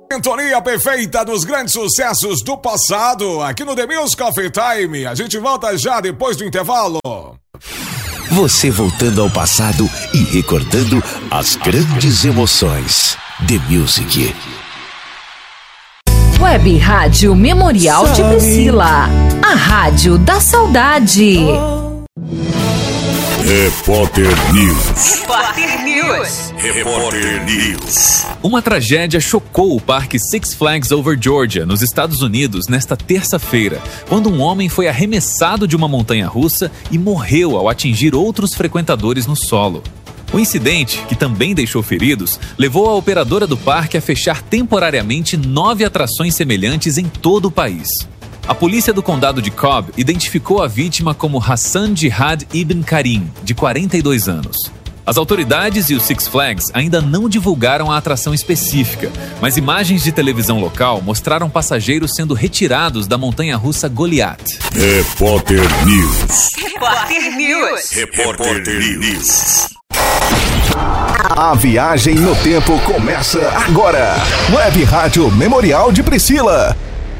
Sintonia perfeita dos grandes sucessos do passado, aqui no The Music Coffee Time. A gente volta já depois do intervalo. Você voltando ao passado e recordando as grandes emoções. The Music. Web Rádio Memorial de Priscila. A rádio da saudade. Repórter News. Repórter News. Repórter News. Uma tragédia chocou o parque Six Flags Over Georgia, nos Estados Unidos, nesta terça-feira, quando um homem foi arremessado de uma montanha-russa e morreu ao atingir outros frequentadores no solo. O incidente, que também deixou feridos, levou a operadora do parque a fechar temporariamente 9 atrações semelhantes em todo o país. A polícia do condado de Cobb identificou a vítima como Hassan Jihad Ibn Karim, de 42 anos. As autoridades e o Six Flags ainda não divulgaram a atração específica, mas imagens de televisão local mostraram passageiros sendo retirados da montanha-russa Goliath. Repórter News. Repórter News. Repórter News. A viagem no tempo começa agora. Web Rádio Memorial de Priscila.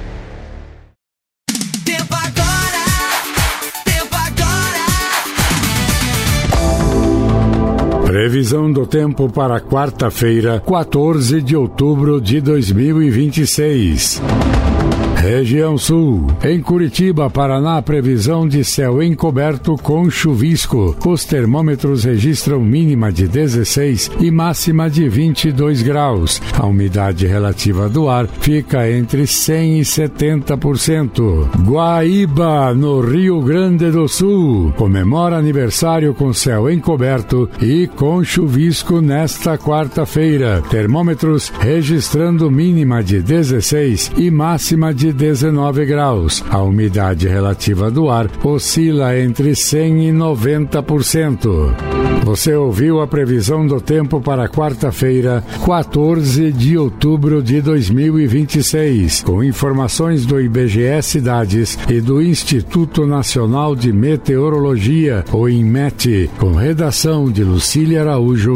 Previsão do tempo para quarta-feira, 14 de outubro de 2026. Região Sul. Em Curitiba, Paraná, previsão de céu encoberto com chuvisco. Os termômetros registram mínima de 16 e máxima de 22 graus. A umidade relativa do ar fica entre 100% e 70%. Guaíba, no Rio Grande do Sul, comemora aniversário com céu encoberto e com chuvisco nesta quarta-feira. Termômetros registrando mínima de 16 e máxima de 19 graus. A umidade relativa do ar oscila entre 100% e 90%. Você ouviu a previsão do tempo para quarta-feira, 14 de outubro de 2026, com informações do IBGE Cidades e do Instituto Nacional de Meteorologia, o INMET, com redação de Lucília Araújo